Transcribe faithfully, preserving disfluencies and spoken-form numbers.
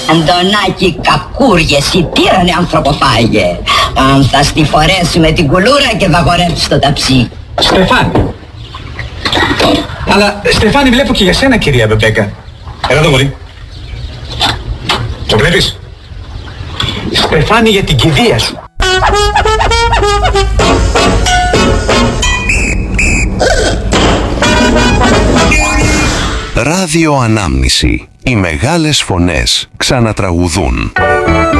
Αντωνάκη κακούργε, σιτήρανε ανθρωποφάγε. Αν θα στη φορέσουμε την κουλούρα και θα χορέψει το ταψί. Στεφάνη. Αλλά Στεφάνη βλέπω και για σένα, κυρία Μπεμπέκα. Έλα εδώ μωρή. Το βλέπεις? Στεφάνη, για την κηδεία σου. Ράδιο Ανάμνηση. Οι μεγάλες φωνές ξανατραγουδούν.